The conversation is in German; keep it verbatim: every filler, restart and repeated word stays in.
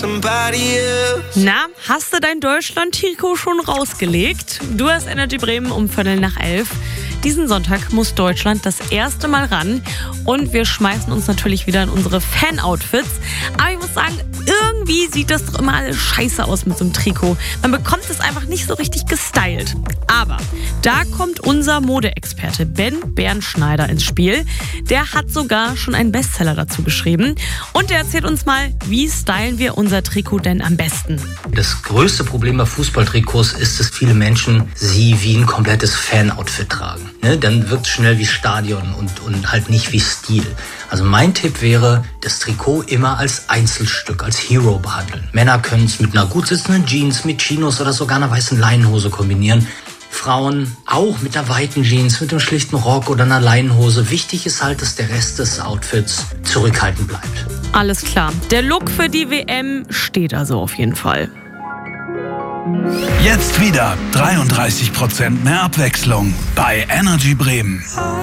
Na, hast du dein Deutschland-Trikot schon rausgelegt? Du hast Energy Bremen um Viertel nach elf. Diesen Sonntag muss Deutschland das erste Mal ran und wir schmeißen uns natürlich wieder in unsere Fan-Outfits. Aber ich muss sagen, irgendwie sieht das doch immer alles scheiße aus mit so einem Trikot. Man bekommt es einfach nicht so richtig gestylt. Aber da kommt unser Modeexperte Ben Bernschneider ins Spiel. Der hat sogar schon einen Bestseller dazu geschrieben. Und der erzählt uns mal, wie stylen wir unser Trikot denn am besten? Das größte Problem bei Fußballtrikots ist, dass viele Menschen sie wie ein komplettes Fan-Outfit tragen. Ne? Dann wirkt es schnell wie Stadion und, und halt nicht wie Stil. Also mein Tipp wäre, das Trikot immer als Einzelstück, als Hero behandeln. Männer können es mit einer gut sitzenden Jeans, mit Chinos oder sogar einer weißen Leinenhose kombinieren. Frauen auch mit einer weiten Jeans, mit einem schlichten Rock oder einer Leinenhose. Wichtig ist halt, dass der Rest des Outfits zurückhaltend bleibt. Alles klar. Der Look für die W M steht also auf jeden Fall. Jetzt wieder dreiunddreißig Prozent mehr Abwechslung bei Energy Bremen.